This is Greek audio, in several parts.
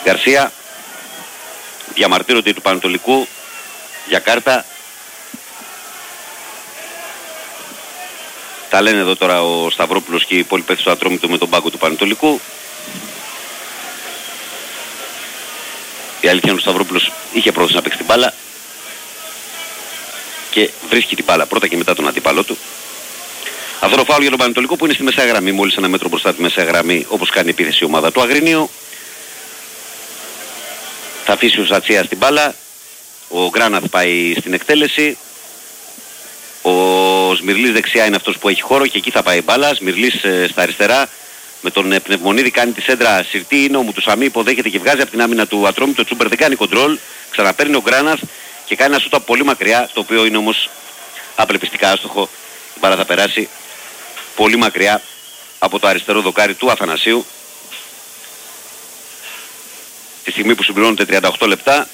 Γκαρσία, διαμαρτύρονται του Πανετολικού για κάρτα. Τα λένε εδώ τώρα ο Σταυρόπουλος και οι υπόλοιποι στο Ατρόμητο με τον πάγκο του Πανετολικού. Η αλήθεια είναι ο Σταυρόπουλος είχε πρόθεση να παίξει την μπάλα και βρίσκει την μπάλα πρώτα και μετά τον αντίπαλό του. Αυτό το φάουλ για τον Πανετολικό που είναι στη μεσαία γραμμή, μόλις ένα μέτρο μπροστά τη μεσαία γραμμή, όπως κάνει επίθεση η ομάδα του Αγρινίου. Θα αφήσει ο Σατσία στην μπάλα, ο Γκράναθ πάει στην εκτέλεση, ο Σμυρλής δεξιά είναι αυτός που έχει χώρο και εκεί θα πάει η μπάλα. Σμυρλής στα αριστερά με τον Πνευμονίδη κάνει τη σέντρα συρτή, είναι ο Μουτουσαμί, υποδέχεται και βγάζει από την άμυνα του Ατρόμητο. Τσούμπερ δεν κάνει κοντρόλ, ξαναπαίρνει ο Γκράναθ και κάνει ένα σούτ από πολύ μακριά, το οποίο είναι όμως απελπιστικά άστοχο. Η μπάλα θα περάσει πολύ μακριά από το αριστερό δοκάρι του Αθανασίου. Τη στιγμή που συμπληρώνονται 38 λεπτά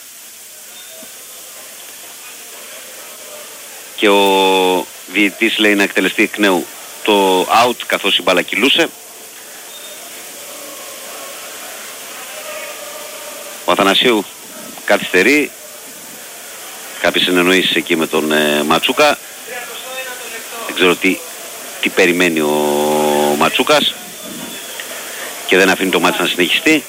και ο διαιτητής λέει να εκτελεστεί εκ νέου το out καθώς η μπάλα κυλούσε. Ο Αθανασίου καθυστερεί, κάποιες συνεννοήσεις εκεί με τον Ματσούκα. Δεν ξέρω τι περιμένει ο Ματσούκας και δεν αφήνει το μάτς να συνεχιστεί.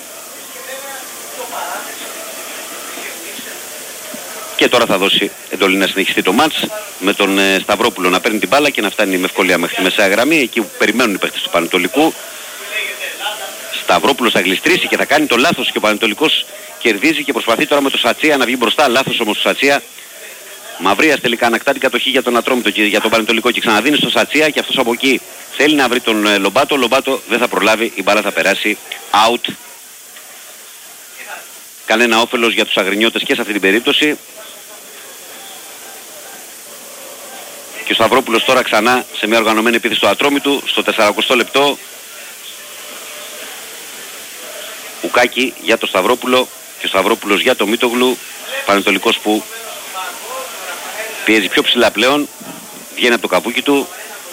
Και τώρα θα δώσει εντολή να συνεχιστεί το μάτς με τον Σταυρόπουλο να παίρνει την μπάλα και να φτάνει με ευκολία μέχρι τη μεσαία γραμμή, εκεί που περιμένουν οι παίκτες του Πανετολικού. Σταυρόπουλος θα γλιστρήσει και θα κάνει το λάθος και ο Πανετολικός κερδίζει και προσπαθεί τώρα με το Σατσία να βγει μπροστά. Λάθος όμως του Σατσία. Μαυρίας τελικά ανακτά την κατοχή για τον Ατρόμητο και για τον Πανετολικό και ξαναδίνει στο Σατσία και αυτός από εκεί θέλει να βρει τον Λομπάτο. Λομπάτο δεν θα προλάβει, η μπάλα θα περάσει out. Κανένα όφελος για τους Αγρινιώτες και σε αυτή την περίπτωση. Και ο Σταυρόπουλος τώρα ξανά σε μια οργανωμένη επίθεση του Ατρόμητου στο 40 λεπτό. Ουκάκι για τον Σταυρόπουλο και ο Σταυρόπουλος για τον Μίτογλου. Πανετολικός που πιέζει πιο ψηλά πλέον, βγαίνει από το καβούκι του.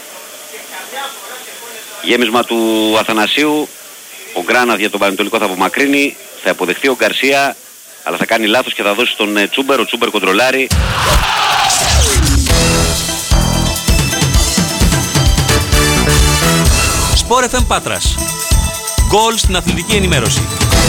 Γέμισμα του Αθανασίου. Ο Γκράναθ για τον Πανετολικό θα απομακρύνει, θα υποδεχτεί ο Γκαρσία, αλλά θα κάνει λάθος και θα δώσει τον Τσούμπερ. Ο Τσούμπερ κοντρολάρει. Sport FM Πάτρας. Γκολ στην αθλητική ενημέρωση.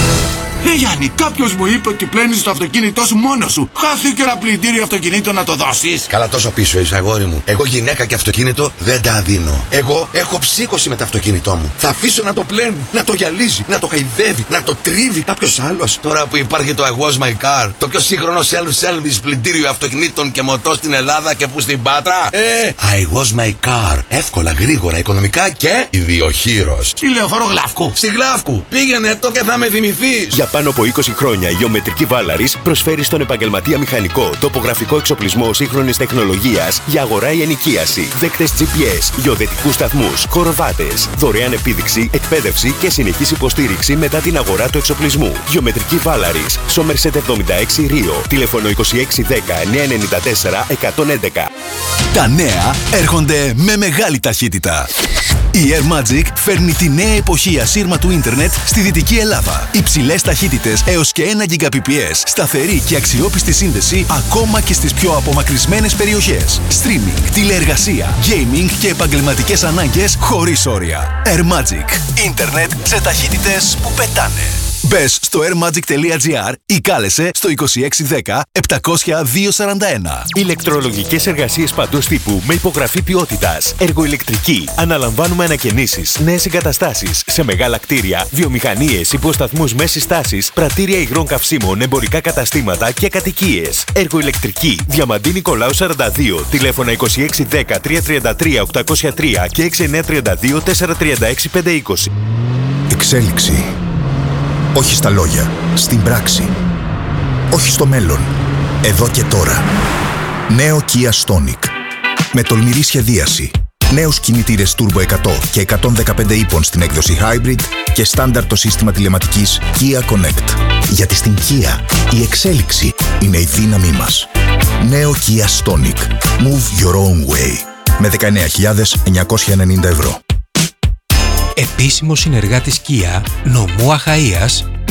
Γιάννη, κάποιος μου είπε ότι πλένεις το αυτοκίνητό σου μόνος σου. Χάθηκε ένα πλυντήριο αυτοκινήτων να το δώσεις. Καλά, τόσο πίσω είσαι, αγόρι μου. Εγώ γυναίκα και αυτοκίνητο δεν τα δίνω. Εγώ έχω ψύχωση με το αυτοκίνητό μου. Θα αφήσω να το πλένει, να το γυαλίζει, να το χαϊδεύει, να το τρίβει κάποιος άλλος. Τώρα που υπάρχει το I Was My Car, το πιο σύγχρονο self-service πλυντήριο αυτοκινήτων και μοτό στην Ελλάδα και που στην Πάτρα. I Was My Car. Εύκολα, γρήγορα, οικονομικά και ιδιοχείρος. Στη Λεωφόρο Γλαύκου. Στη Γλαύκου. Πήγαινε το και θα με θυμηθείς. Για πάνω από 20 χρόνια η Γεωμετρική Βάλαρης προσφέρει στον επαγγελματία μηχανικό τοπογραφικό εξοπλισμό σύγχρονης τεχνολογίας για αγορά ή ενοικίαση, δέκτες GPS, γεωδετικούς σταθμούς, χοροβάτες, δωρεάν επίδειξη, εκπαίδευση και συνεχής υποστήριξη μετά την αγορά του εξοπλισμού. Γεωμετρική Βάλαρης, Σόμερσετ 76 Ρίο, τηλέφωνο 2610 994 111. Τα νέα έρχονται με μεγάλη ταχύτητα. Η Air Magic φέρνει τη νέα εποχή ασύρματου ίντερνετ στη Δυτική Ελλάδα. Υψηλές ταχύτητες έως και 1 Gbps, σταθερή και αξιόπιστη σύνδεση ακόμα και στις πιο απομακρυσμένες περιοχές. Streaming, τηλεεργασία, gaming και επαγγελματικές ανάγκες χωρίς όρια. Air Magic. Ίντερνετ σε ταχύτητες που πετάνε. Μπες στο airmagic.gr ή κάλεσε στο 2610 700 241. Ηλεκτρολογικές εργασίες παντός τύπου με υπογραφή ποιότητας. Εργοηλεκτρική. Αναλαμβάνουμε ανακαινήσεις, νέες εγκαταστάσεις σε μεγάλα κτίρια, βιομηχανίες, υποσταθμούς μέσης τάσης, πρατήρια υγρών καυσίμων, εμπορικά καταστήματα και κατοικίες. Εργοηλεκτρική. Διαμαντή Νικολάου 42. Τηλέφωνα 2610 333 803 και 6932 436 520. Εξέλιξη. Όχι στα λόγια, στην πράξη. Όχι στο μέλλον, εδώ και τώρα. Νέο Kia Stonic. Με τολμηρή σχεδίαση. Νέους κινητήρες Turbo 100 και 115 ύπων στην έκδοση Hybrid και στάνταρ το σύστημα τηλεματικής Kia Connect. Γιατί στην Kia η εξέλιξη είναι η δύναμή μας. Νέο Kia Stonic. Move your own way. Με 19.990 ευρώ. Επίσημος συνεργάτης Kia, νομού Αχαΐας